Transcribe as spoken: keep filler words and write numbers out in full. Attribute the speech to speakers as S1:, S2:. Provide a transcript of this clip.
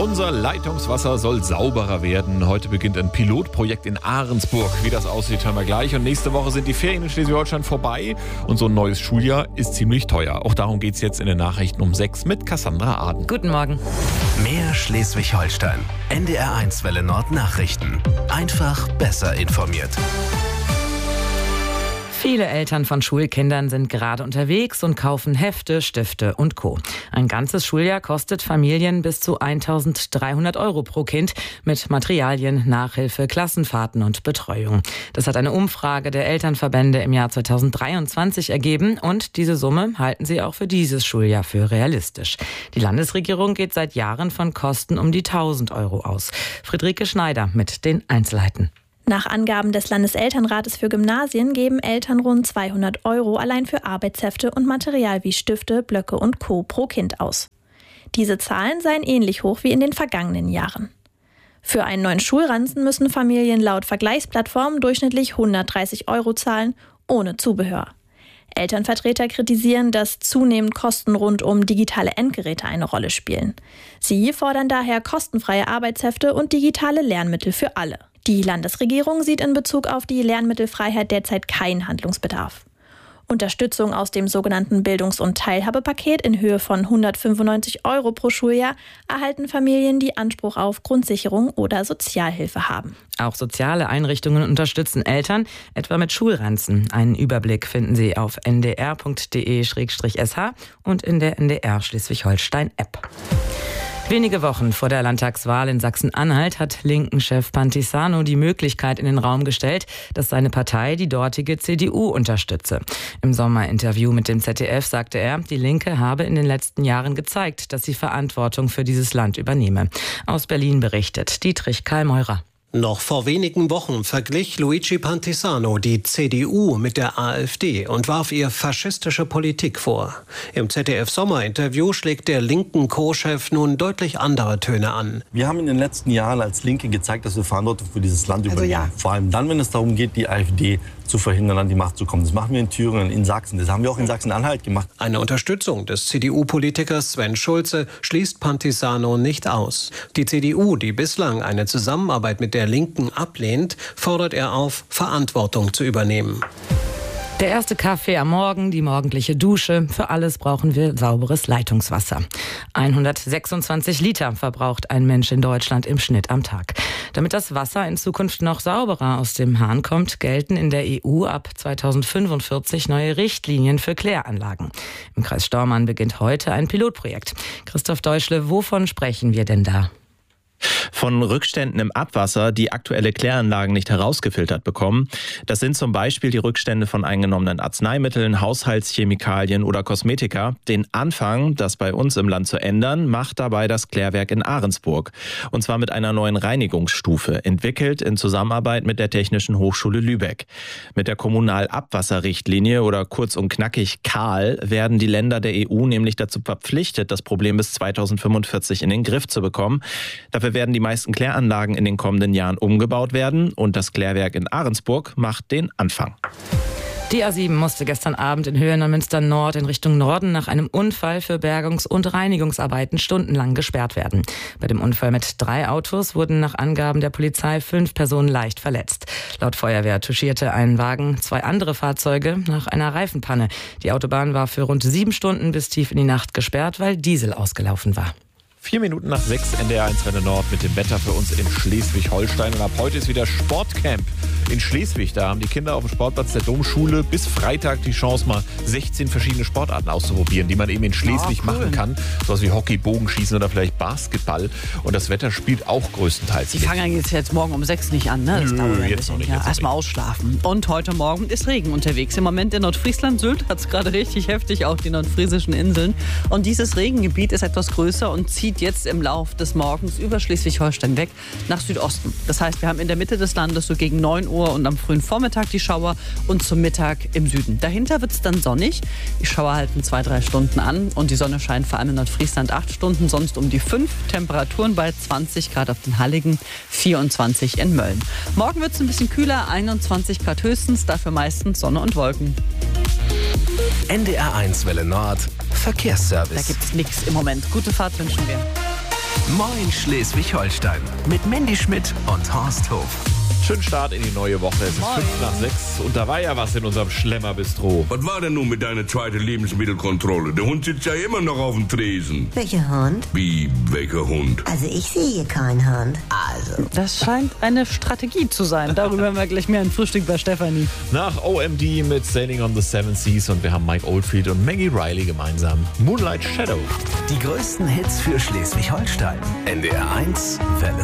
S1: Unser Leitungswasser soll sauberer werden. Heute beginnt ein Pilotprojekt in Ahrensburg. Wie das aussieht, hören wir gleich. Und nächste Woche sind die Ferien in Schleswig-Holstein vorbei. Und so ein neues Schuljahr ist ziemlich teuer. Auch darum geht es jetzt in den Nachrichten um sechs mit Cassandra Aden.
S2: Guten Morgen.
S3: Mehr Schleswig-Holstein. N D R eins Welle Nord Nachrichten. Einfach besser informiert.
S2: Viele Eltern von Schulkindern sind gerade unterwegs und kaufen Hefte, Stifte und Co. Ein ganzes Schuljahr kostet Familien bis zu eintausenddreihundert Euro pro Kind mit Materialien, Nachhilfe, Klassenfahrten und Betreuung. Das hat eine Umfrage der Elternverbände im Jahr zweitausenddreiundzwanzig ergeben und diese Summe halten sie auch für dieses Schuljahr für realistisch. Die Landesregierung geht seit Jahren von Kosten um die tausend Euro aus. Friederike Schneider mit den Einzelheiten.
S4: Nach Angaben des Landeselternrates für Gymnasien geben Eltern rund zweihundert Euro allein für Arbeitshefte und Material wie Stifte, Blöcke und Co. pro Kind aus. Diese Zahlen seien ähnlich hoch wie in den vergangenen Jahren. Für einen neuen Schulranzen müssen Familien laut Vergleichsplattformen durchschnittlich hundertdreißig Euro zahlen, ohne Zubehör. Elternvertreter kritisieren, dass zunehmend Kosten rund um digitale Endgeräte eine Rolle spielen. Sie fordern daher kostenfreie Arbeitshefte und digitale Lernmittel für alle. Die Landesregierung sieht in Bezug auf die Lernmittelfreiheit derzeit keinen Handlungsbedarf. Unterstützung aus dem sogenannten Bildungs- und Teilhabepaket in Höhe von hundertfünfundneunzig Euro pro Schuljahr erhalten Familien, die Anspruch auf Grundsicherung oder Sozialhilfe haben.
S2: Auch soziale Einrichtungen unterstützen Eltern, etwa mit Schulranzen. Einen Überblick finden Sie auf n d r punkt d e slash s h und in der N D R Schleswig-Holstein-App. Wenige Wochen vor der Landtagswahl in Sachsen-Anhalt hat Linken-Chef Pantisano die Möglichkeit in den Raum gestellt, dass seine Partei die dortige C D U unterstütze. Im Sommerinterview mit dem Z D F sagte er, die Linke habe in den letzten Jahren gezeigt, dass sie Verantwortung für dieses Land übernehme. Aus Berlin berichtet Dietrich Karl-Meurer.
S5: Noch vor wenigen Wochen verglich Luigi Pantisano die C D U mit der AfD und warf ihr faschistische Politik vor. Im Z D F-Sommerinterview schlägt der linken Co-Chef nun deutlich andere Töne an.
S6: Wir haben in den letzten Jahren als Linke gezeigt, dass wir Verantwortung für dieses Land übernehmen. Also ja. Vor allem dann, wenn es darum geht, die AfD zu verhindern, an die Macht zu kommen. Das machen wir in Thüringen, in Sachsen. Das haben wir auch in Sachsen-Anhalt gemacht.
S5: Eine Unterstützung des C D U-Politikers Sven Schulze schließt Pantisano nicht aus. Die C D U, die bislang eine Zusammenarbeit mit der Linken ablehnt, fordert er auf, Verantwortung zu übernehmen.
S2: Der erste Kaffee am Morgen, die morgendliche Dusche. Für alles brauchen wir sauberes Leitungswasser. hundertsechsundzwanzig Liter verbraucht ein Mensch in Deutschland im Schnitt am Tag. Damit das Wasser in Zukunft noch sauberer aus dem Hahn kommt, gelten in der E U ab zweitausendfünfundvierzig neue Richtlinien für Kläranlagen. Im Kreis Stormarn beginnt heute ein Pilotprojekt. Christoph Deutschle, wovon sprechen wir denn da?
S7: Von Rückständen im Abwasser, die aktuelle Kläranlagen nicht herausgefiltert bekommen. Das sind zum Beispiel die Rückstände von eingenommenen Arzneimitteln, Haushaltschemikalien oder Kosmetika. Den Anfang, das bei uns im Land zu ändern, macht dabei das Klärwerk in Ahrensburg. Und zwar mit einer neuen Reinigungsstufe, entwickelt in Zusammenarbeit mit der Technischen Hochschule Lübeck. Mit der Kommunalabwasserrichtlinie oder kurz und knackig KAL werden die Länder der E U nämlich dazu verpflichtet, das Problem bis zweitausendfünfundvierzig in den Griff zu bekommen. Dafür werden die meisten Kläranlagen in den kommenden Jahren umgebaut werden und das Klärwerk in Ahrensburg macht den Anfang.
S2: Die A sieben musste gestern Abend in Höhe Neumünster Nord in Richtung Norden nach einem Unfall für Bergungs- und Reinigungsarbeiten stundenlang gesperrt werden. Bei dem Unfall mit drei Autos wurden nach Angaben der Polizei fünf Personen leicht verletzt. Laut Feuerwehr touchierte ein Wagen zwei andere Fahrzeuge nach einer Reifenpanne. Die Autobahn war für rund sieben Stunden bis tief in die Nacht gesperrt, weil Diesel ausgelaufen war.
S1: Vier Minuten nach sechs, N D R eins Welle Nord mit dem Wetter für uns in Schleswig-Holstein. Und ab heute ist wieder Sportcamp in Schleswig. Da haben die Kinder auf dem Sportplatz der Domschule bis Freitag die Chance, mal sechzehn verschiedene Sportarten auszuprobieren, die man eben in Schleswig oh, cool. machen kann. Sowas wie Hockey, Bogenschießen oder vielleicht Basketball. Und das Wetter spielt auch größtenteils.
S8: Die fangen jetzt, jetzt morgen um sechs nicht an, ne? Das
S1: Nö,
S8: dauert ein
S1: jetzt
S8: bisschen.
S1: noch nicht.
S8: Ja,
S1: jetzt
S8: erstmal
S1: nicht.
S8: ausschlafen. Und heute Morgen ist Regen unterwegs. Im Moment in Nordfriesland, Sylt hat es gerade richtig heftig, auch die nordfriesischen Inseln. Und dieses Regengebiet ist etwas größer und zieht jetzt im Lauf des Morgens über Schleswig-Holstein weg nach Südosten. Das heißt, wir haben in der Mitte des Landes so gegen neun Uhr und am frühen Vormittag die Schauer und zum Mittag im Süden. Dahinter wird es dann sonnig. Die Schauer halten zwei, drei Stunden an und die Sonne scheint vor allem in Nordfriesland acht Stunden, sonst um die fünf. Temperaturen bei zwanzig Grad auf den Halligen, vierundzwanzig in Mölln. Morgen wird es ein bisschen kühler, einundzwanzig Grad höchstens, dafür meistens Sonne und Wolken.
S3: N D R eins Welle Nord, Verkehrsservice.
S8: Da gibt es nichts im Moment. Gute Fahrt wünschen wir.
S3: Moin Schleswig-Holstein mit Mandy Schmidt und Horst Hof.
S1: Schönen Start in die neue Woche. Es ist
S8: Moin.
S1: fünf nach sechs und da war ja was in unserem Schlemmerbistro.
S9: Was war denn nun mit deiner zweiten Lebensmittelkontrolle? Der Hund sitzt ja immer noch auf dem Tresen.
S10: Welcher Hund?
S9: Wie, welcher Hund?
S10: Also ich sehe hier keinen Hund. Also.
S8: Das scheint eine Strategie zu sein. Darüber haben wir gleich mehr ein Frühstück bei Stefanie.
S1: Nach O M D mit Sailing on the Seven Seas und wir haben Mike Oldfield und Maggie Riley gemeinsam. Moonlight Shadow.
S3: Die größten Hits für Schleswig-Holstein. N D R eins Welle